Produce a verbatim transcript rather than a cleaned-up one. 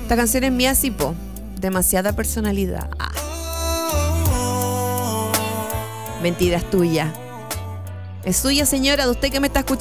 Esta canción es mía, sí, po. Demasiada personalidad. Ah. Mentira, es tuya. Es suya, señora, de usted que me está escuchando.